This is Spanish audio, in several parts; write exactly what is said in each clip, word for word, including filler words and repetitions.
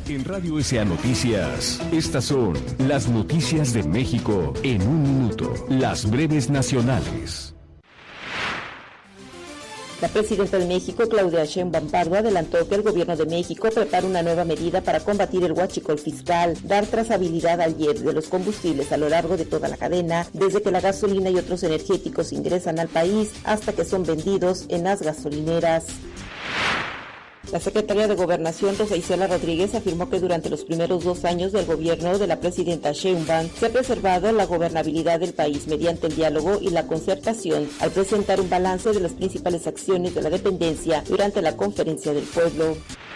En Radio S A Noticias, estas son las noticias de México en un minuto. Las breves nacionales. La presidenta de México, Claudia Sheinbaum Pardo, adelantó que el gobierno de México prepara una nueva medida para combatir el huachicol fiscal, dar trazabilidad al I E P de los combustibles a lo largo de toda la cadena, desde que la gasolina y otros energéticos ingresan al país hasta que son vendidos en las gasolineras. La secretaria de Gobernación, Rosa Isela Rodríguez, afirmó que durante los primeros dos años del gobierno de la presidenta Sheinbaum se ha preservado la gobernabilidad del país mediante el diálogo y la concertación, al presentar un balance de las principales acciones de la dependencia durante la Conferencia del Pueblo.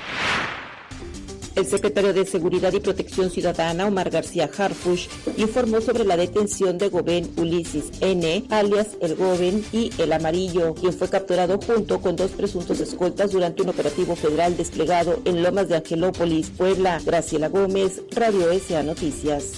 El secretario de Seguridad y Protección Ciudadana, Omar García Harfuch, informó sobre la detención de Goben Ulises N., alias El Goben y El Amarillo, quien fue capturado junto con dos presuntos escoltas durante un operativo federal desplegado en Lomas de Angelópolis, Puebla. Graciela Gómez, Radio S A Noticias.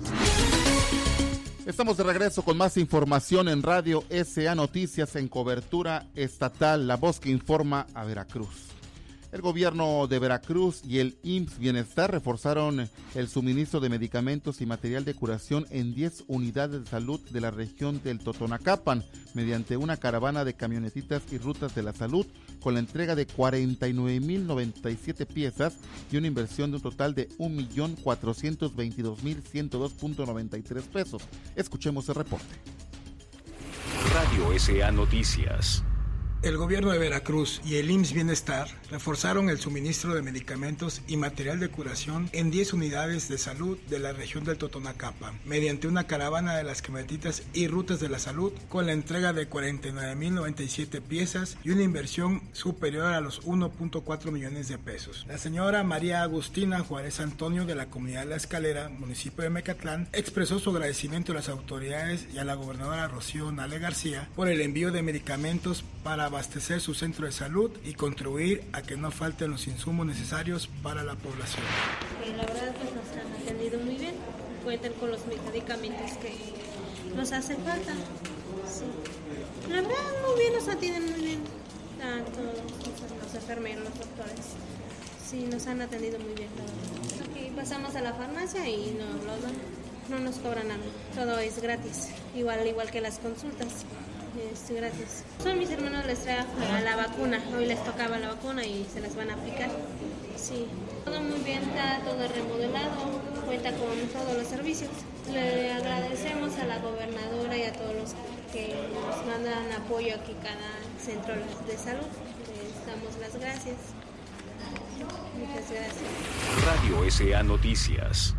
Estamos de regreso con más información en Radio S A Noticias en cobertura estatal, la voz que informa a Veracruz. El gobierno de Veracruz y el I M S S Bienestar reforzaron el suministro de medicamentos y material de curación en diez unidades de salud de la región del Totonacapan mediante una caravana de camionetitas y rutas de la salud con la entrega de cuarenta y nueve mil noventa y siete piezas y una inversión de un total de un millón cuatrocientos veintidós mil ciento dos punto noventa y tres pesos. Escuchemos el reporte. Radio S A Noticias. El gobierno de Veracruz y el I M S S Bienestar reforzaron el suministro de medicamentos y material de curación en diez unidades de salud de la región del Totonacapan, mediante una caravana de las camionetitas y rutas de la salud con la entrega de cuarenta y nueve mil noventa y siete piezas y una inversión superior a los uno punto cuatro millones de pesos. La señora María Agustina Juárez Antonio de la comunidad de La Escalera, municipio de Mecatlán, expresó su agradecimiento a las autoridades y a la gobernadora Rocío Nale García por el envío de medicamentos para abastecer su centro de salud y contribuir a que no falten los insumos necesarios para la población. Eh, la verdad pues nos han atendido muy bien, cuentan con los medicamentos que nos hacen falta. Sí. La verdad muy bien, nos atienden muy bien, tanto los, los enfermeros, los doctores. Sí, nos han atendido muy bien. Aquí pasamos a la farmacia y no, no, no nos cobran nada, todo es gratis, igual, igual que las consultas. Es gratis. Son mis hermanos, les trae a la vacuna. Hoy les tocaba la vacuna y se las van a aplicar. Sí, todo muy bien, está todo remodelado, cuenta con todos los servicios. Le agradecemos a la gobernadora y a todos los que nos mandan apoyo aquí cada centro de salud. Les damos las gracias. Muchas gracias. Radio S A Noticias.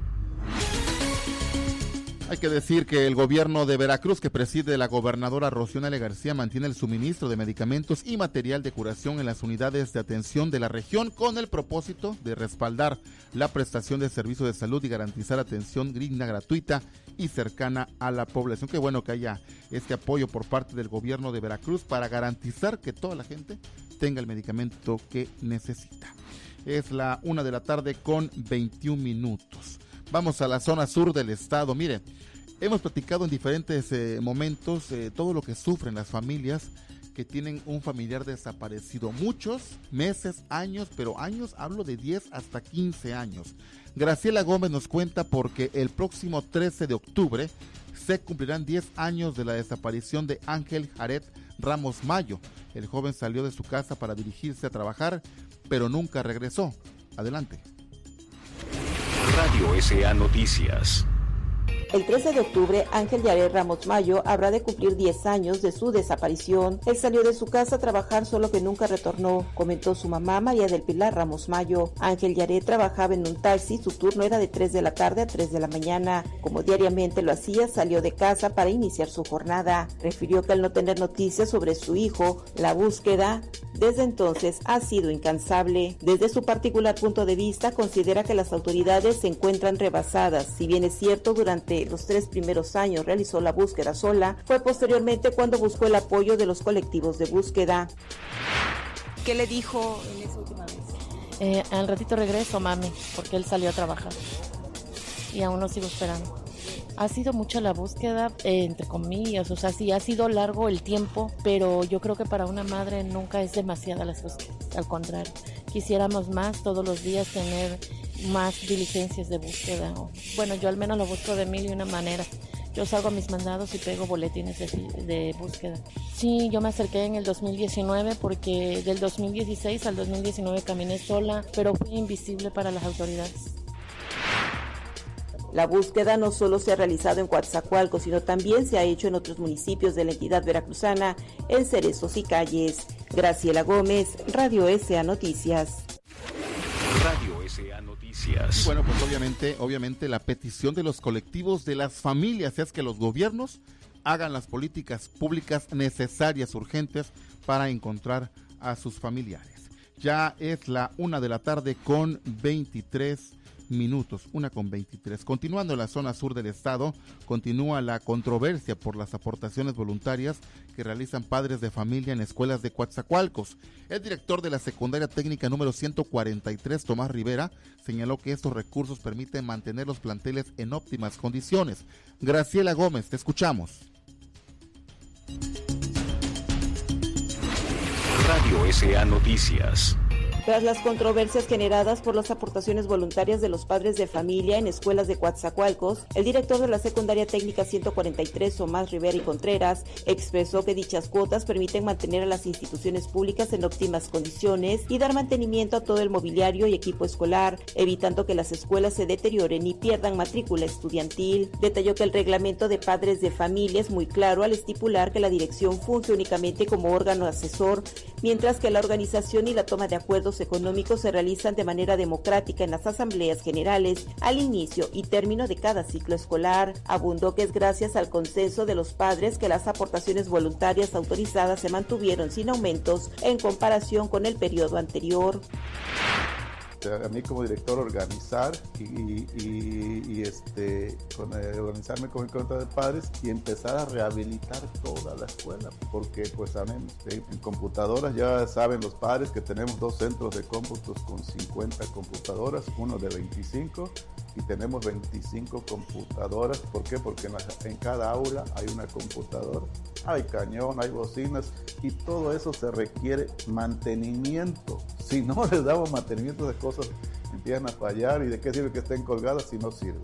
Hay que decir que el gobierno de Veracruz, que preside la gobernadora Rocío Nale García, mantiene el suministro de medicamentos y material de curación en las unidades de atención de la región con el propósito de respaldar la prestación de servicios de salud y garantizar atención digna, gratuita y cercana a la población. Qué bueno que haya este apoyo por parte del gobierno de Veracruz para garantizar que toda la gente tenga el medicamento que necesita. Es la una de la tarde con veintiún minutos. Vamos a la zona sur del estado. Mire, hemos platicado en diferentes eh, momentos eh, todo lo que sufren las familias que tienen un familiar desaparecido. Muchos meses, años, pero años, hablo de diez hasta quince años. Graciela Gómez nos cuenta porque el próximo trece de octubre se cumplirán diez años de la desaparición de Ángel Jared Ramos Mayo. El joven salió de su casa para dirigirse a trabajar, pero nunca regresó. Adelante. Radio S A Noticias. El trece de octubre, Ángel Jared Ramos Mayo habrá de cumplir diez años de su desaparición. Él salió de su casa a trabajar, solo que nunca retornó, comentó su mamá María del Pilar Ramos Mayo. Ángel Jared trabajaba en un taxi, su turno era de tres de la tarde a tres de la mañana. Como diariamente lo hacía, salió de casa para iniciar su jornada. Refirió que al no tener noticias sobre su hijo, la búsqueda desde entonces ha sido incansable. Desde su particular punto de vista, considera que las autoridades se encuentran rebasadas. Si bien es cierto, durante los tres primeros años realizó la búsqueda sola, fue posteriormente cuando buscó el apoyo de los colectivos de búsqueda. ¿Qué le dijo en esa última vez? Eh, al ratito regreso, mami, porque él salió a trabajar y aún lo sigo esperando. Ha sido mucha la búsqueda, eh, entre comillas, o sea, sí, ha sido largo el tiempo, pero yo creo que para una madre nunca es demasiada las búsquedas, al contrario, quisiéramos más todos los días tener más diligencias de búsqueda. Bueno, yo al menos lo busco de mil y una manera. Yo salgo a mis mandados y pego boletines de, de búsqueda. Sí, yo me acerqué en el dos mil diecinueve porque del dos mil dieciséis al dos mil diecinueve caminé sola, pero fui invisible para las autoridades. La búsqueda no solo se ha realizado en Coatzacoalcos, sino también se ha hecho en otros municipios de la entidad veracruzana, en Cerezos y Calles. Graciela Gómez, Radio S A Noticias. Radio S A Noticias. Y bueno, pues obviamente, obviamente la petición de los colectivos de las familias es que los gobiernos hagan las políticas públicas necesarias, urgentes, para encontrar a sus familiares. Ya es la una de la tarde con veintitrés minutos, una con veintitrés. Continuando en la zona sur del estado, continúa la controversia por las aportaciones voluntarias que realizan padres de familia en escuelas de Coatzacoalcos. El director de la secundaria técnica número ciento cuarenta y tres, Tomás Rivera, señaló que estos recursos permiten mantener los planteles en óptimas condiciones. Graciela Gómez, te escuchamos. Radio S A Noticias. Tras las controversias generadas por las aportaciones voluntarias de los padres de familia en escuelas de Coatzacoalcos, el director de la secundaria técnica ciento cuarenta y tres, Tomás Rivera y Contreras, expresó que dichas cuotas permiten mantener a las instituciones públicas en óptimas condiciones y dar mantenimiento a todo el mobiliario y equipo escolar, evitando que las escuelas se deterioren y pierdan matrícula estudiantil. Detalló que el reglamento de padres de familia es muy claro al estipular que la dirección funge únicamente como órgano asesor, mientras que la organización y la toma de acuerdos económicos se realizan de manera democrática en las asambleas generales al inicio y término de cada ciclo escolar. Abundó que es gracias al consenso de los padres que las aportaciones voluntarias autorizadas se mantuvieron sin aumentos en comparación con el periodo anterior. A mí como director organizar y, y, y, y este, con, eh, organizarme con el comité de padres y empezar a rehabilitar toda la escuela, porque pues saben, en, en computadoras ya saben los padres que tenemos dos centros de cómputos con cincuenta computadoras, uno de veinticinco, y tenemos veinticinco computadoras. ¿Por qué? Porque en, la, en cada aula hay una computadora, hay cañón, hay bocinas, y todo eso se requiere mantenimiento. Si no les damos mantenimiento de cosas, empiezan a fallar, y de qué sirve que estén colgadas si no sirven.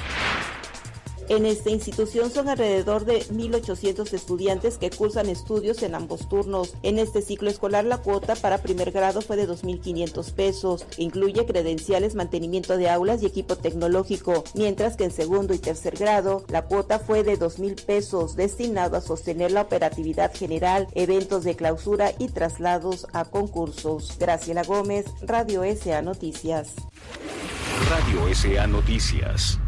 En esta institución son alrededor de mil ochocientos estudiantes que cursan estudios en ambos turnos. En este ciclo escolar la cuota para primer grado fue de dos mil quinientos pesos. Incluye credenciales, mantenimiento de aulas y equipo tecnológico, mientras que en segundo y tercer grado la cuota fue de dos mil pesos, destinado a sostener la operatividad general, eventos de clausura y traslados a concursos. Graciela Gómez, Radio S A Noticias. Radio S A Noticias.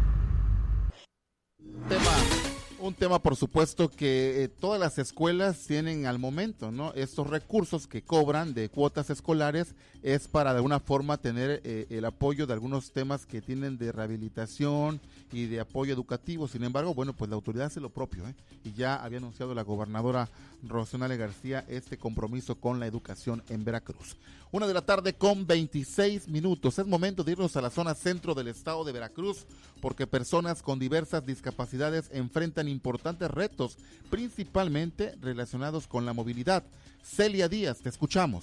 Tema, un tema por supuesto que eh, todas las escuelas tienen al momento, ¿no? Estos recursos que cobran de cuotas escolares es para de alguna forma tener eh, el apoyo de algunos temas que tienen de rehabilitación y de apoyo educativo. Sin embargo, bueno, pues la autoridad hace lo propio, ¿eh? Y ya había anunciado la gobernadora Rocionale García este compromiso con la educación en Veracruz. Una de la tarde con veintiséis minutos. Es momento de irnos a la zona centro del estado de Veracruz, porque personas con diversas discapacidades enfrentan importantes retos, principalmente relacionados con la movilidad. Celia Díaz, te escuchamos.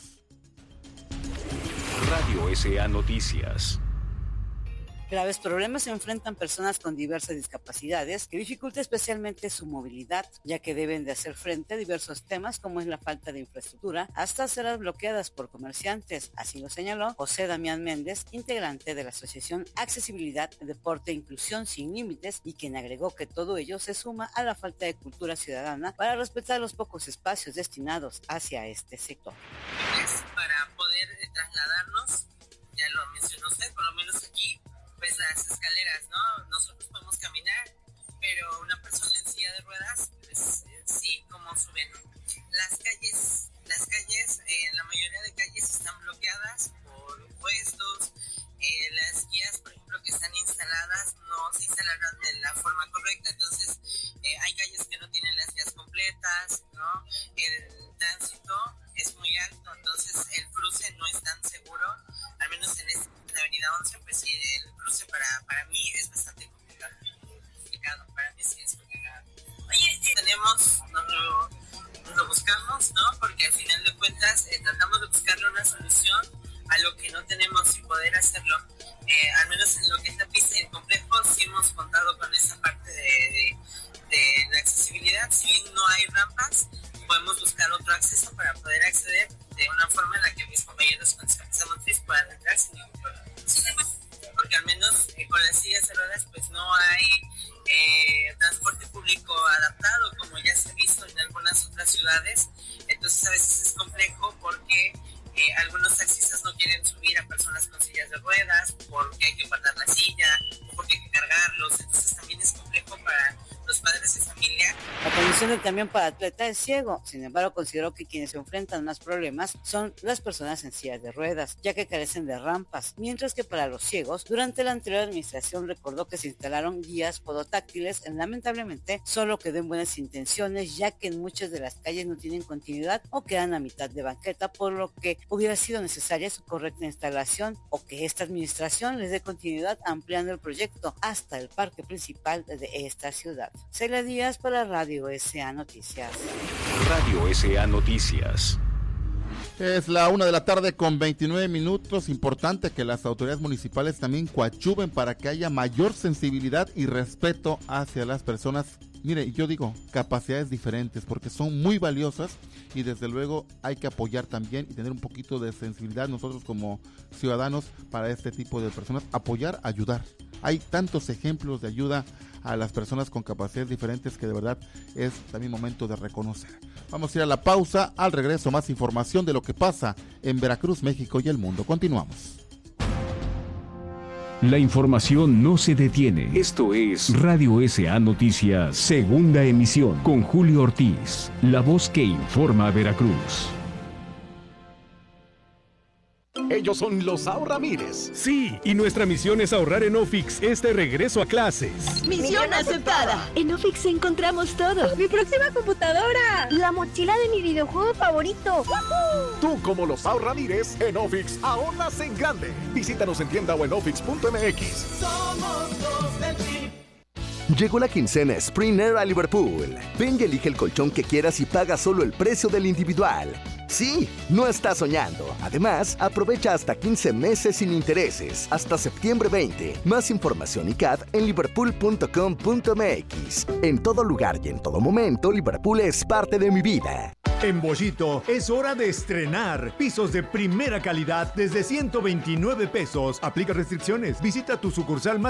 Radio S A Noticias. Graves problemas se enfrentan personas con diversas discapacidades que dificulta especialmente su movilidad, ya que deben de hacer frente a diversos temas como es la falta de infraestructura, hasta ser bloqueadas por comerciantes. Así lo señaló José Damián Méndez, integrante de la Asociación Accesibilidad, Deporte e Inclusión Sin Límites, y quien agregó que todo ello se suma a la falta de cultura ciudadana para respetar los pocos espacios destinados hacia este sector. Para poder trasladarnos, ya lo mencionó usted, por lo menos aquí, pues las escaleras, ¿no? Nosotros podemos caminar, pero una persona en silla de ruedas, pues eh, sí, ¿cómo suben? Las calles, las calles, eh, la mayoría de calles están bloqueadas por puestos, eh, las guías, por ejemplo, que están instaladas, no se instalaron de la forma correcta, entonces eh, hay calles que no tienen las vías completas, ¿no? El tránsito es muy alto, entonces el cruce no es tan seguro, al menos en esta avenida once, pues sí, el cruce para, para mí es bastante complicado, complicado, para mí sí es complicado. Oye, tenemos, nos lo, nos lo buscamos, ¿no? Porque al final de cuentas eh, tratamos de buscarle una solución a lo que no tenemos y poder hacerlo. eh, al menos en lo que es la pista y el complejo, sí hemos contado con esa parte de, de, de la accesibilidad. Si bien no hay rampas, podemos buscar otro acceso para poder acceder de una forma en la que mis compañeros con discapacidad motriz puedan entrar sin ningún problema. Porque al menos eh, con las sillas de ruedas pues no hay eh, transporte público adaptado como ya se ha visto en algunas otras ciudades. Entonces a veces es complejo porque eh, algunos taxistas no quieren subir a personas con sillas de ruedas porque hay que guardar la silla o porque hay que cargarlos. Entonces también es complejo para los padres de familia. La condición del camión para atleta es ciego. Sin embargo, consideró que quienes se enfrentan más problemas son las personas en sillas de ruedas, ya que carecen de rampas, mientras que para los ciegos, durante la anterior administración recordó que se instalaron guías podotáctiles, lamentablemente solo quedó en buenas intenciones, ya que en muchas de las calles no tienen continuidad o quedan a mitad de banqueta, por lo que hubiera sido necesaria su correcta instalación o que esta administración les dé continuidad ampliando el proyecto hasta el parque principal de esta ciudad. Celia Díaz para Radio S A Noticias. Radio S A Noticias. Es la una de la tarde con veintinueve minutos. Importante que las autoridades municipales también coadyuven para que haya mayor sensibilidad y respeto hacia las personas. Mire, yo digo, capacidades diferentes, porque son muy valiosas y desde luego hay que apoyar también y tener un poquito de sensibilidad nosotros como ciudadanos para este tipo de personas. Apoyar, ayudar. Hay tantos ejemplos de ayuda a las personas con capacidades diferentes que de verdad es también momento de reconocer. Vamos a ir a la pausa. Al regreso, más información de lo que pasa en Veracruz, México y el mundo. Continuamos. La información no se detiene. Esto es Radio S A Noticias, segunda emisión, con Julio Ortiz, la voz que informa a Veracruz. Ellos son los Ahorramires. Sí, y nuestra misión es ahorrar en Ofix este regreso a clases. ¡Misión aceptada! En Ofix encontramos todo. ¡Mi próxima computadora! ¡La mochila de mi videojuego favorito! ¡Woohoo! Tú, como los Ahorramires, en Ofix ahorras en grande. Visítanos en tienda o en ofix punto m x. Somos los del Jeep. Llegó la quincena Springer a Liverpool. Ven y elige el colchón que quieras y paga solo el precio del individual. Sí, no estás soñando. Además, aprovecha hasta quince meses sin intereses, hasta septiembre veinte. Más información y C A D en liverpool punto com punto m x. En todo lugar y en todo momento, Liverpool es parte de mi vida. En Bollito es hora de estrenar pisos de primera calidad desde ciento veintinueve pesos. Aplica restricciones. Visita tu sucursal más